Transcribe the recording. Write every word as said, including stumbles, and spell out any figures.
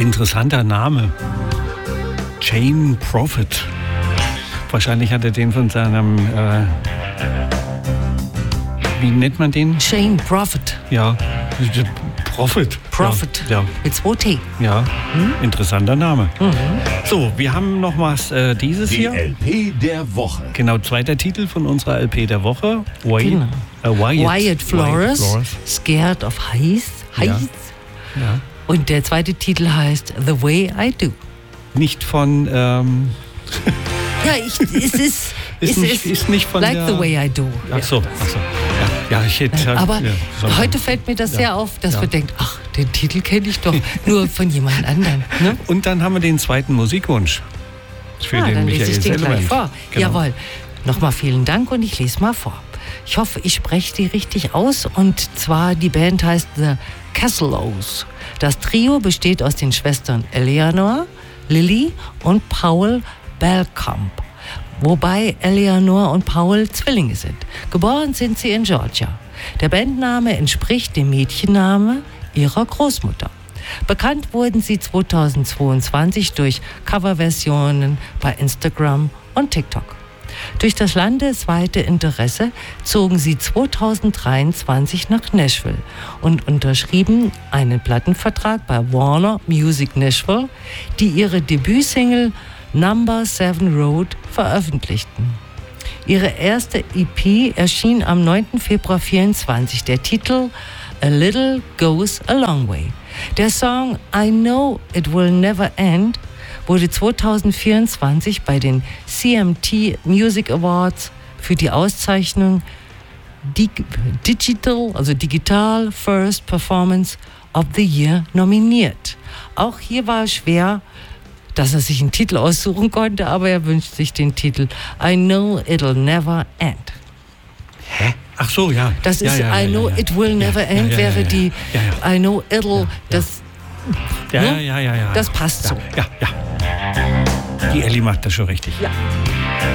Interessanter Name. Jane Prophet. Wahrscheinlich hat er den von seinem, äh, wie nennt man den? Jane Prophet. Ja, Prophet. Prophet. Ja. Mit zwei T. Ja, hm? Interessanter Name. Mhm. So, wir haben noch was äh, dieses Die hier. L P der Woche. Genau, zweiter Titel von unserer L P der Woche. Wyatt, Genau. äh, Wyatt, Wyatt Flores, Wyatt Flores. Scared of Heights. Ja. Heights. Ja. Und der zweite Titel heißt The Way I Do. Nicht von... Ähm, Ja, ich, es ist, ist, es nicht, ist nicht von like der... the way I do. Ach so, ach so. Ja, ja ich hätte... Aber ja, schon- heute fällt mir das Ja. sehr auf, dass Ja. man denkt, ach, den Titel kenne ich doch nur von jemand anderem. Ne? Und dann haben wir den zweiten Musikwunsch. Für Ja, den dann lese Michael ich den Sellemann. gleich vor. Genau. Jawohl. Nochmal vielen Dank und ich lese mal vor. Ich hoffe, ich spreche die richtig aus. Und zwar, die Band heißt The Casselows. Das Trio besteht aus den Schwestern Eleanor, Lily und Paul Balcombe. Wobei Eleanor und Paul Zwillinge sind. Geboren sind sie in Georgia. Der Bandname entspricht dem Mädchenname ihrer Großmutter. Bekannt wurden sie zweitausendzweiundzwanzig durch Coverversionen bei Instagram und TikTok. Durch das landesweite Interesse zogen sie zweitausenddreiundzwanzig nach Nashville und unterschrieben einen Plattenvertrag bei Warner Music Nashville, die ihre Debütsingle Number Seven Road veröffentlichten. Ihre erste E P erschien am neunten Februar vierundzwanzig. Der Titel A Little Goes a Long Way. Der Song I Know It Will Never End wurde zweitausendvierundzwanzig bei den C M T Music Awards für die Auszeichnung Dig- Digital, also Digital First Performance of the Year nominiert. Auch hier war es schwer, dass er sich einen Titel aussuchen konnte, aber er wünscht sich den Titel I Know It'll Never End. Hä? Ach so, ja. Das ja, ist ja, ja, I Know ja, ja. It Will Never ja, End, ja, ja, wäre ja, die ja, ja. I Know It'll, Ja, ja. das, Ja, ne? ja, ja, ja, ja. das passt so. Ja, ja. Die Ellie macht das schon richtig. Ja.